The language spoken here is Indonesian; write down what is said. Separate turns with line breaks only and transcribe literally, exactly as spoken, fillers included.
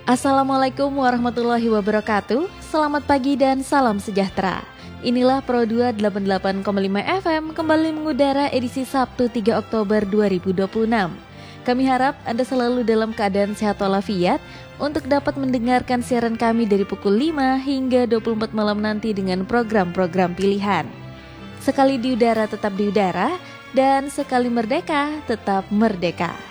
Assalamualaikum warahmatullahi wabarakatuh. Selamat pagi dan salam sejahtera. Inilah Pro dua delapan puluh delapan koma lima F M kembali mengudara edisi Sabtu tiga Oktober dua ribu dua puluh enam. Kami harap Anda selalu dalam keadaan sehat walafiat untuk dapat mendengarkan siaran kami dari pukul lima hingga dua puluh empat malam nanti dengan program-program pilihan. Sekali di udara tetap di udara, dan sekali merdeka tetap merdeka.